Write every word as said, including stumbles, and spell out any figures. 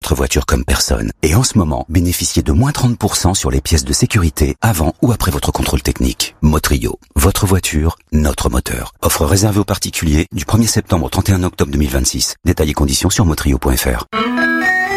votre voiture comme personne. Et en ce moment, bénéficiez de moins trente pour cent sur les pièces de sécurité avant ou après votre contrôle technique. Motrio, votre voiture, notre moteur. Offre réservée aux particuliers du premier septembre au trente et un octobre deux mille vingt-six. Détails et conditions sur motrio point f r.